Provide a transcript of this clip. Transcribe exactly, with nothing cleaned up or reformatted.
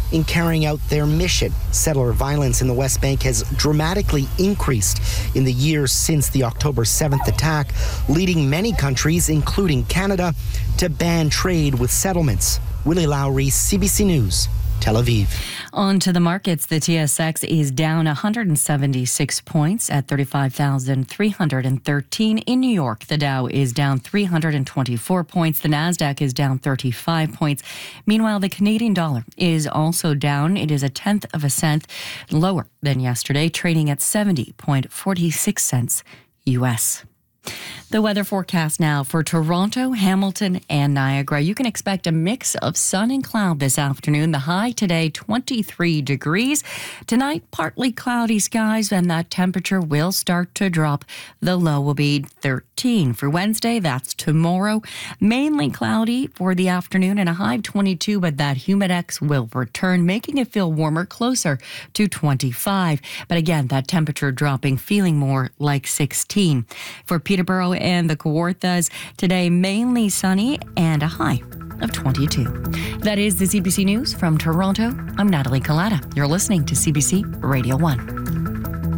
in carrying out their mission. Settler violence in the West Bank has dramatically increased in the years since the October seventh attack, leading many countries, including Canada, to ban trade with settlements. Willie Lowry, C B C News, Tel Aviv. On to the markets. The T S X is down one hundred seventy-six points at thirty-five thousand three hundred thirteen. In New York, the Dow is down three hundred twenty-four points. The Nasdaq is down thirty-five points. Meanwhile, the Canadian dollar is also down. It is a tenth of a cent lower than yesterday, trading at seventy point four six cents U S. The weather forecast now for Toronto, Hamilton, and Niagara. You can expect a mix of sun and cloud this afternoon. The high today, twenty-three degrees. Tonight, partly cloudy skies, and that temperature will start to drop. The low will be thirteen. For Wednesday, that's tomorrow. Mainly cloudy for the afternoon and a high of twenty-two, but that humidex will return, making it feel warmer, closer to twenty-five. But again, that temperature dropping, feeling more like sixteen. For Peterborough and the Kawarthas, today mainly sunny and a high of twenty-two. That is the C B C News from Toronto. I'm Natalie Collada. You're listening to C B C Radio one.